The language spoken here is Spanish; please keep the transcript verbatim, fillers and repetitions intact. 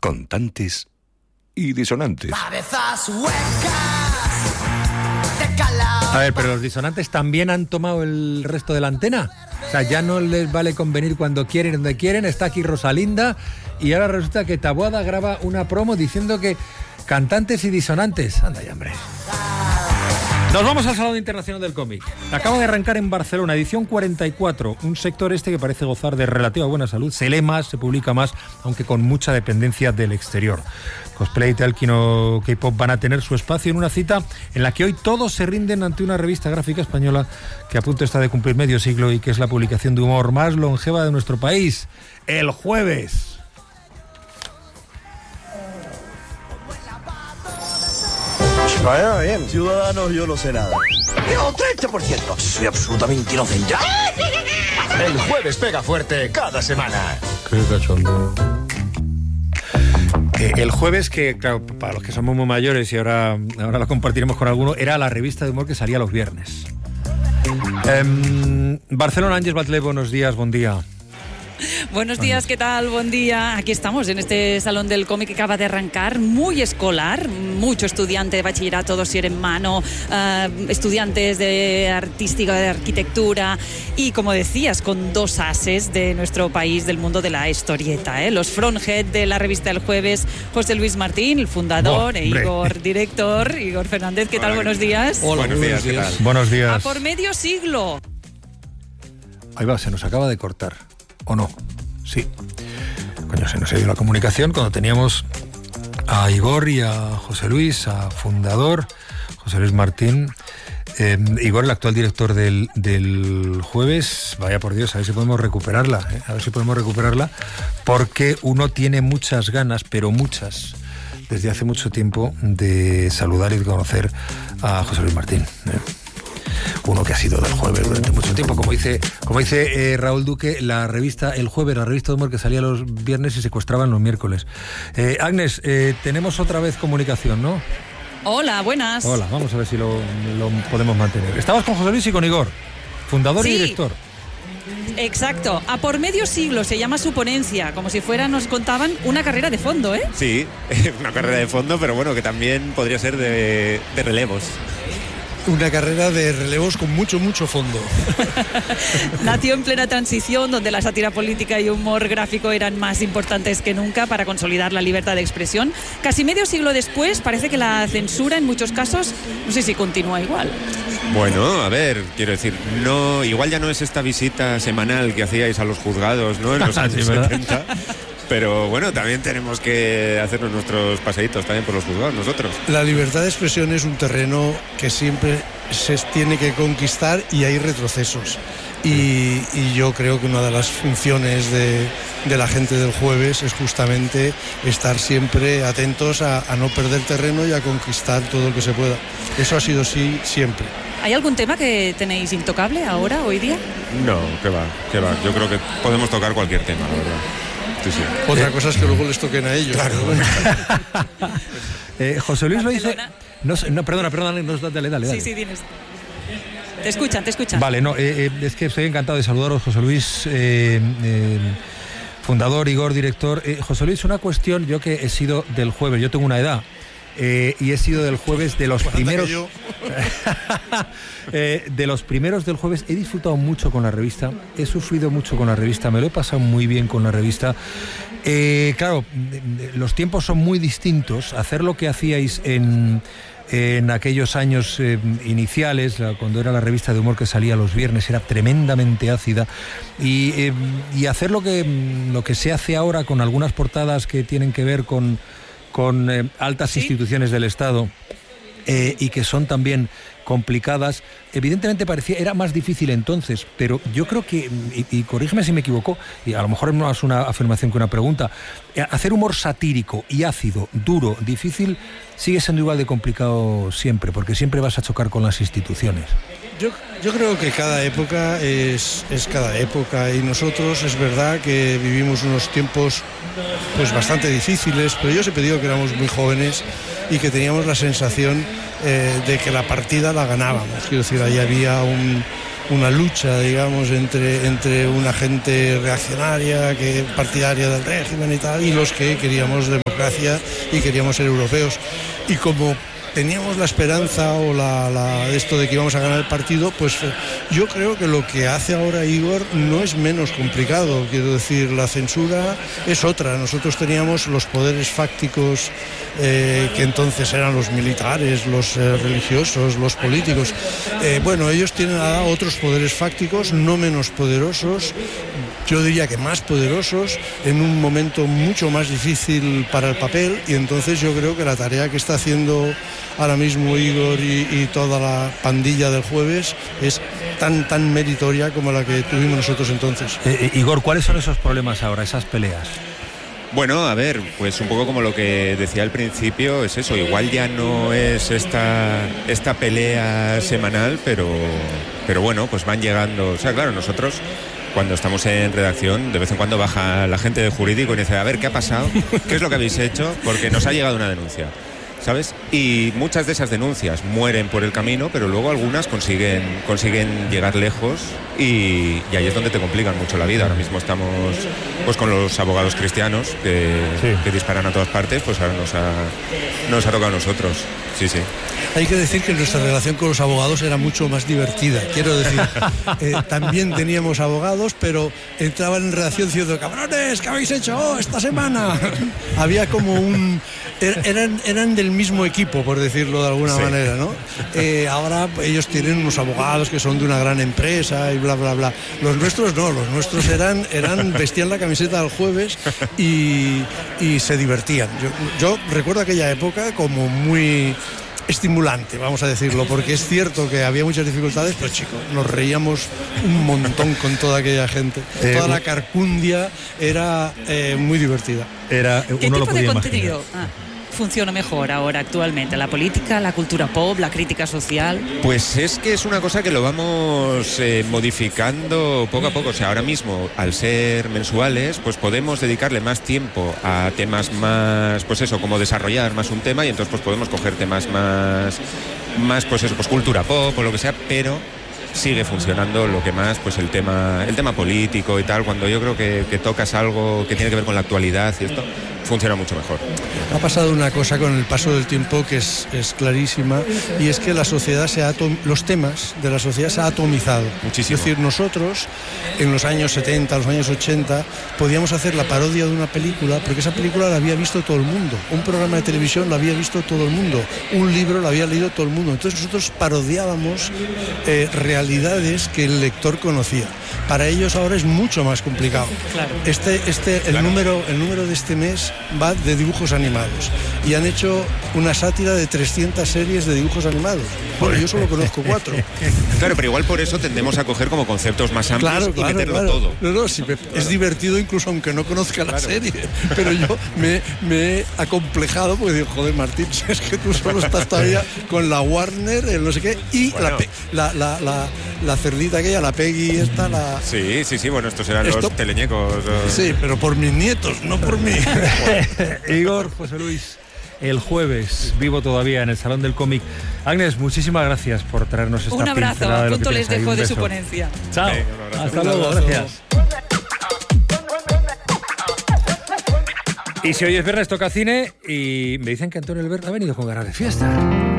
contantes y disonantes. A ver, pero los disonantes también han tomado el resto de la antena. O sea, ya no les vale convenir cuando quieren, donde quieren. Está aquí Rosalinda y ahora resulta que Taboada graba una promo diciendo que cantantes y disonantes. Anda ya, hombre. Nos vamos al Salón Internacional del Cómic. Acaba de arrancar en Barcelona, edición cuarenta y cuatro, un sector este que parece gozar de relativa buena salud. Se lee más, se publica más, aunque con mucha dependencia del exterior. Cosplay, Talking o K-pop van a tener su espacio en una cita en la que hoy todos se rinden ante una revista gráfica española que a punto está de cumplir medio siglo y que es la publicación de humor más longeva de nuestro país, El Jueves. Vaya bien. Ciudadanos, yo no sé nada. Yo, treinta por ciento. Soy absolutamente inocente. El Jueves pega fuerte cada semana. Qué cachondeo. Eh, el Jueves, que claro, para los que somos muy mayores y ahora, ahora lo compartiremos con alguno, era la revista de humor que salía los viernes. Eh, Barcelona, Ángeles Batlle, buenos días, buen día. Buenos días, ¿qué tal? Buen día. Aquí estamos en este Salón del Cómic que acaba de arrancar, muy escolar, mucho estudiante de bachillerato, dossier en mano, uh, estudiantes de artística, de arquitectura y, como decías, con dos ases de nuestro país, del mundo de la historieta, ¿eh? Los fronthead de la revista El Jueves, José Luis Martín, el fundador, oh, e Igor, director. Igor Fernández, ¿qué tal? Hola, buenos días. Hola, buenos días, ¿qué tal? Buenos días. A por medio siglo. Ahí va, se nos acaba de cortar. ¿O no? Sí. Coño, se nos ha ido la comunicación cuando teníamos a Igor y a José Luis, a fundador, José Luis Martín. Eh, Igor, el actual director del, del Jueves. Vaya por Dios, a ver si podemos recuperarla, ¿eh? A ver si podemos recuperarla, porque uno tiene muchas ganas, pero muchas, desde hace mucho tiempo, de saludar y de conocer a José Luis Martín, ¿eh? Uno que ha sido del Jueves durante mucho tiempo, como dice, como dice eh, Raúl Duque, la revista El Jueves, la revista de humor que salía los viernes y secuestraban los miércoles. Eh, Agnes, eh, tenemos otra vez comunicación, ¿no? Hola, buenas. Hola, vamos a ver si lo, lo podemos mantener. Estabas con José Luis y con Igor, fundador, sí, y director. Exacto, a por medio siglo se llama su ponencia, como si fuera, nos contaban, una carrera de fondo, ¿eh? Sí, una carrera de fondo, pero bueno, que también podría ser de, de relevos. Una carrera de relevos con mucho, mucho fondo. Nació en plena transición, donde la sátira política y humor gráfico eran más importantes que nunca para consolidar la libertad de expresión. Casi medio siglo después, parece que la censura en muchos casos, no sé si continúa igual. Bueno, a ver, quiero decir, no, igual ya no es esta visita semanal que hacíais a los juzgados, ¿no? En los años sí, setenta. Pero bueno, también tenemos que hacernos nuestros paseitos también por los juzgados nosotros. La libertad de expresión es un terreno que siempre se tiene que conquistar y hay retrocesos. Y, y yo creo que una de las funciones de, de la gente del Jueves es justamente estar siempre atentos a, a no perder terreno y a conquistar todo lo que se pueda. Eso ha sido así siempre. ¿Hay algún tema que tenéis intocable ahora, hoy día? No, que va, que va. Yo creo que podemos tocar cualquier tema, la verdad. Sí, sí. Otra eh, cosa es que luego les toquen a ellos. Claro. eh, José Luis lo dice. No, no, perdona, perdona, no, dale, dale, dale. Sí, sí, tienes. Te escuchan, te escuchan. Vale, no, eh, es que estoy encantado de saludaros, José Luis, eh, eh, fundador, Igor, director. Eh, José Luis, una cuestión, yo que he sido del Jueves, yo tengo una edad. Eh, y he sido del Jueves de los primeros eh, de los primeros del Jueves. He disfrutado mucho con la revista, he sufrido mucho con la revista, me lo he pasado muy bien con la revista. Eh, claro, los tiempos son muy distintos. Hacer lo que hacíais en en aquellos años eh, iniciales, cuando era la revista de humor que salía los viernes, era tremendamente ácida, y, eh, y hacer lo que lo que se hace ahora con algunas portadas que tienen que ver con con eh, altas ¿Sí? instituciones del Estado eh, y que son también complicadas, evidentemente parecía, era más difícil entonces, pero yo creo que, y, y corrígeme si me equivoco, y a lo mejor no es una afirmación que una pregunta, hacer humor satírico y ácido, duro, difícil, sigue siendo igual de complicado siempre, porque siempre vas a chocar con las instituciones. Yo, yo creo que cada época es, es cada época y nosotros es verdad que vivimos unos tiempos pues bastante difíciles, pero yo siempre digo que éramos muy jóvenes y que teníamos la sensación eh, de que la partida la ganábamos. Quiero decir, ahí había un, una lucha, digamos, entre, entre una gente reaccionaria, que partidaria del régimen y tal, y los que queríamos democracia y queríamos ser europeos. Y como teníamos la esperanza o la, la, esto de que íbamos a ganar el partido, pues yo creo que lo que hace ahora Igor no es menos complicado. Quiero decir, la censura es otra. Nosotros teníamos los poderes fácticos eh, que entonces eran los militares, los eh, religiosos, los políticos. Eh, bueno, ellos tienen ahora otros poderes fácticos no menos poderosos, yo diría que más poderosos, en un momento mucho más difícil para el papel, y entonces yo creo que la tarea que está haciendo ahora mismo Igor y, y toda la pandilla del Jueves es tan, tan meritoria como la que tuvimos nosotros entonces. Eh, eh, Igor, ¿cuáles son esos problemas ahora, esas peleas? Bueno, a ver, pues un poco como lo que decía al principio, es eso, igual ya no es esta, esta pelea semanal, pero, pero bueno, pues van llegando, o sea, claro, nosotros cuando estamos en redacción, de vez en cuando baja la gente de jurídico y dice, a ver, ¿qué ha pasado? ¿Qué es lo que habéis hecho? Porque nos ha llegado una denuncia, ¿sabes? Y muchas de esas denuncias mueren por el camino, pero luego algunas consiguen, consiguen llegar lejos y, y ahí es donde te complican mucho la vida. Ahora mismo estamos pues con los abogados cristianos que, sí. que disparan a todas partes, pues ahora nos ha, nos ha tocado a nosotros. Sí, sí. Hay que decir que nuestra relación con los abogados era mucho más divertida. Quiero decir, eh, también teníamos abogados, pero entraban en redacción diciendo, cabrones, ¿qué habéis hecho esta semana? Había como un... Eran, eran del mismo equipo, por decirlo de alguna sí. manera, ¿no? Eh, ahora ellos tienen unos abogados que son de una gran empresa y bla, bla, bla. Los nuestros no, los nuestros eran, eran vestían la camiseta del Jueves y, y se divertían. Yo, yo recuerdo aquella época como muy estimulante, vamos a decirlo, porque es cierto que había muchas dificultades, pero chicos, nos reíamos un montón con toda aquella gente. Eh, toda la carcundia era eh, muy divertida. Era, ¿Qué uno tipo lo de podía contenido ah, funciona mejor ahora actualmente? ¿La política, la cultura pop, la crítica social? Pues es que es una cosa que lo vamos eh, modificando poco a poco. O sea, ahora mismo, al ser mensuales, pues podemos dedicarle más tiempo a temas más, pues eso, como desarrollar más un tema, y entonces pues podemos coger temas más, más pues eso, pues cultura pop o lo que sea, pero sigue funcionando lo que más, pues el tema, el tema político y tal. Cuando yo creo que, que tocas algo que tiene que ver con la actualidad y esto, funciona mucho mejor. Ha pasado una cosa con el paso del tiempo que es, es clarísima, y es que la sociedad se ha atom- los temas de la sociedad se ha atomizado. Muchísimo. Es decir, nosotros en los años setenta, los años ochenta, podíamos hacer la parodia de una película, porque esa película la había visto todo el mundo. Un programa de televisión la había visto todo el mundo. Un libro lo había leído todo el mundo. Entonces nosotros parodiábamos eh, realidades que el lector conocía. Para ellos ahora es mucho más complicado. Claro. Este, este, el, claro. número, el número de este mes va de dibujos animados y han hecho una sátira de trescientas series de dibujos animados. Bueno, yo solo conozco cuatro. Claro, pero igual por eso tendemos a coger como conceptos más amplios Claro, y claro, meterlo claro. todo. No, no, sí, me- es divertido incluso aunque no conozca la Claro. serie. Pero yo me, me he acomplejado porque digo, joder, Martín, es que tú solo estás todavía con la Warner, el no sé qué, y Bueno. la, pe- la, la, la, la cerdita aquella, la Peggy esta, la... Sí, sí, sí, bueno, estos eran Esto- los teleñecos. o- Sí, pero por mis nietos, no por mí. Igor, José Luis, el Jueves, vivo todavía en el Salón del Cómic. Agnes, muchísimas gracias por traernos esta Un abrazo, pincelada a de lo punto que les tienes ahí. dejo Un de su beso. ponencia. Chao, Venga, un abrazo. hasta Un luego, abrazo. gracias. Y si hoy es viernes toca cine y me dicen que Antonio Albert ha venido con ganas de fiesta.